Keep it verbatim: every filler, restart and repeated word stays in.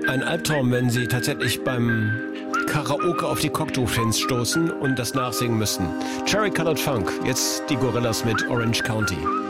ein Albtraum, wenn Sie tatsächlich beim Karaoke auf die Cocteau-Fans stoßen und das nachsingen müssen. Cherry Colored Funk, jetzt die Gorillas mit Orange County.